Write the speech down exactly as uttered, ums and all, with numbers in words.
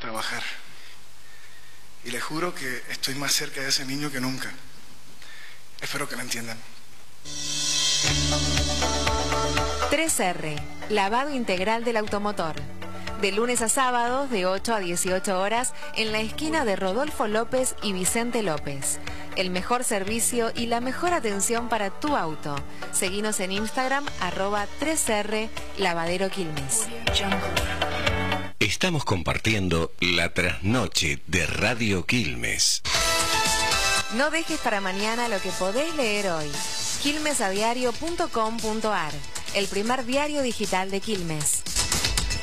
trabajar. Y les juro que estoy más cerca de ese niño que nunca. Espero que lo entiendan. tres erre, lavado integral del automotor. De lunes a sábados, de ocho a dieciocho horas, en la esquina de Rodolfo López y Vicente López. El mejor servicio y la mejor atención para tu auto. Seguinos en Instagram, arroba tres erre, lavadero Quilmes. Estamos compartiendo la trasnoche de Radio Quilmes. No dejes para mañana lo que podés leer hoy. quilmes a diario punto com punto ar, el primer diario digital de Quilmes.